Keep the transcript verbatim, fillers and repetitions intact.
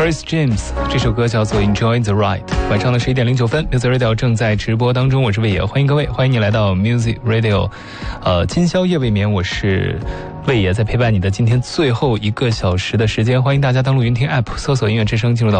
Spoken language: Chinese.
Maurice James， 这首歌叫做 Enjoy the Ride。 晚上的十一点零九分 Music Radio 正在直播当中，我是魏野，欢迎各位，欢迎你来到 Music Radio。 呃，今宵夜未眠，我是魏野，在陪伴你的今天最后一个小时的时间，欢迎大家登录云听 App 搜索音乐之声，进入到